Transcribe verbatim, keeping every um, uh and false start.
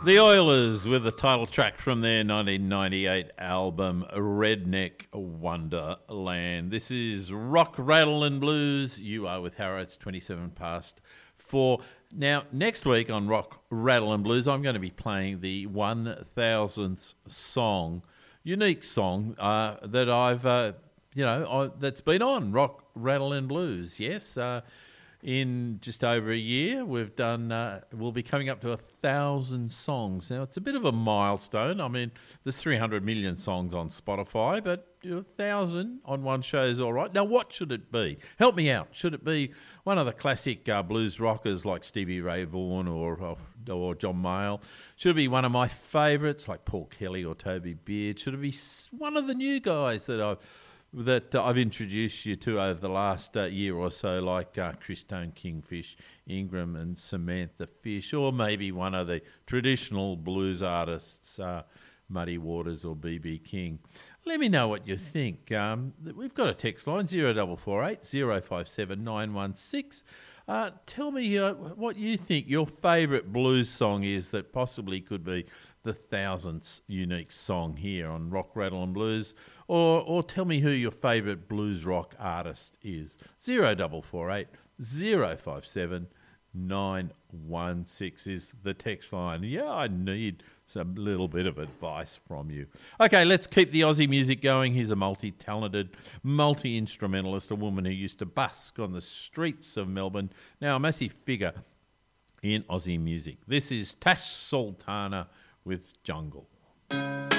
The Oilers with the title track from their nineteen ninety-eight album Redneck Wonderland. This is Rock, Rattle and Blues. You are with Harrow. It's twenty-seven past four. Now, next week on Rock, Rattle and Blues, I'm going to be playing the one thousandth song, unique song uh, that I've, uh, you know, I, that's been on Rock, Rattle and Blues. Yes, uh, in just over a year, we've done. Uh, we'll be coming up to a thousand songs. Now, it's a bit of a milestone. I mean, there's three hundred million songs on Spotify, but you know, a thousand on one show is all right. Now, what should it be? Help me out. Should it be one of the classic uh, blues rockers like Stevie Ray Vaughan or, or or John Mayall? Should it be one of my favourites like Paul Kelly or Toby Beard? Should it be one of the new guys that I've that uh, I've introduced you to over the last uh, year or so, like uh, Chris Stone, Kingfish, Ingram and Samantha Fish, or maybe one of the traditional blues artists, uh, Muddy Waters or B B King. Let me know what you think. Um, we've got a text line, zero four four eight, zero five seven, nine one six. Uh, tell me uh, what you think your favourite blues song is that possibly could be the thousandth unique song here on Rock, Rattle and Blues, or or tell me who your favourite blues rock artist is. zero four four eight, zero five seven, nine one six is the text line. Yeah, I need some little bit of advice from you. Okay, let's keep the Aussie music going. He's a multi-talented, multi-instrumentalist, a woman who used to busk on the streets of Melbourne, now a massive figure in Aussie music. This is Tash Sultana with Jungle.